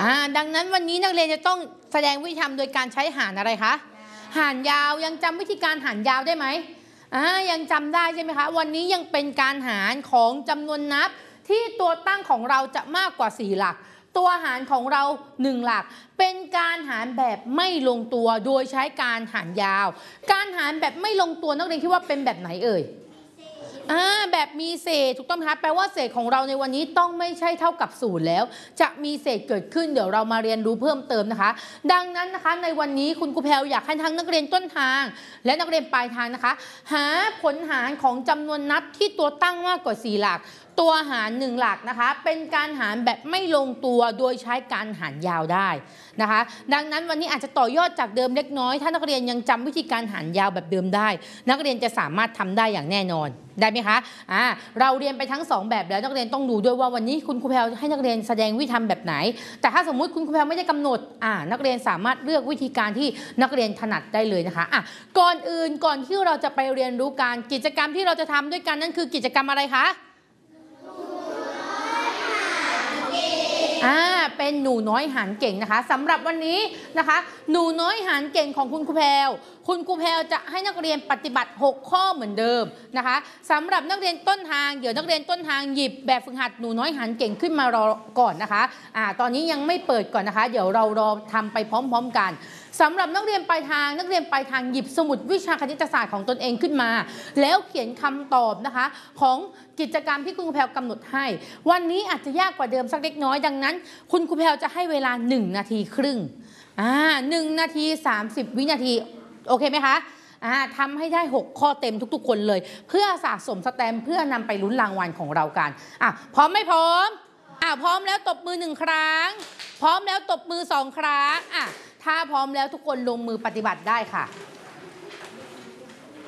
ดังนั้นวันนี้นักเรียนจะต้องแสดงวิธีทำโดยการใช้หารอะไรคะหารยาวยังจำวิธีการหารยาวได้ไหมยังจำได้ใช่ไหมคะวันนี้ยังเป็นการหารของจำนวนนับที่ตัวตั้งของเราจะมากกว่า4หลักตัวหารของเรา1หลักเป็นการหารแบบไม่ลงตัวโดยใช้การหารยาวการหารแบบไม่ลงตัวนักเรียนคิดว่าเป็นแบบไหนเอ่ยแบบมีเศษถูกต้องไหมคะแปลว่าเศษของเราในวันนี้ต้องไม่ใช่เท่ากับ0แล้วจะมีเศษเกิดขึ้นเดี๋ยวเรามาเรียนรู้เพิ่มเติมนะคะดังนั้นนะคะในวันนี้คุณครูแพรวอยากให้ทั้งนักเรียนต้นทางและนักเรียนปลายทางนะคะหาผลหารของจำนวนนับที่ตัวตั้งมากกว่า4หลักตัวหาร1หลักนะคะเป็นการหารแบบไม่ลงตัวโดยใช้การหารยาวได้นะคะดังนั้นวันนี้อาจจะต่อยอดจากเดิมเล็กน้อยถ้านักเรียนยังจำวิธีการหารยาวแบบเดิมได้นักเรียนจะสามารถทำได้อย่างแน่นอนได้ไหมคะเราเรียนไปทั้ง2แบบแล้วนักเรียนต้องดูด้วยว่าวันนี้คุณครูแพรวให้นักเรียนแสดงวิธีทำแบบไหนแต่ถ้าสมมุติคุณครูแพรวไม่ได้กำหนดนักเรียนสามารถเลือกวิธีการที่นักเรียนถนัดได้เลยนะคะก่อนที่เราจะไปเรียนรู้การกิจกรรมที่เราจะทำด้วยกันนั่นคือกิจกรรมอะไรคะเป็นหนูน้อยหารเก่งนะคะสำหรับวันนี้นะคะหนูน้อยหารเก่งของคุณครูแพรวคุณครูแพรวจะให้นักเรียนปฏิบัติ6ข้อเหมือนเดิมนะคะสำหรับนักเรียนต้นทางเดี๋ยวนักเรียนต้นทางหยิบแบบฝึกหัดหนูน้อยหารเก่งขึ้นมารอก่อนนะคะตอนนี้ยังไม่เปิดก่อนนะคะเดี๋ยวเรารอทำไปพร้อมๆกันสำหรับนักเรียนปลายทางหยิบสมุดวิชาคณิตศาสตร์ของตนเองขึ้นมาแล้วเขียนคำตอบนะคะของกิจกรรมที่คุณครูแพรวกำหนดให้วันนี้อาจจะยากกว่าเดิมสักเล็กน้อยดังนั้นคุณครูแพรวจะให้เวลา1 นาทีครึ่ง1 นาที 30 วินาทีโอเคไหมคะทำให้ได้6ข้อเต็มทุกๆคนเลยเพื่อสะสมสแตมป์เพื่อนำไปลุ้นรางวัลของเรากันพร้อมไม่พร้อมพร้อมแล้วตบมือ1 ครั้งพร้อมแล้วตบมือ2 ครั้งถ้าพร้อมแล้วทุกคนลงมือปฏิบัติได้ค่ะ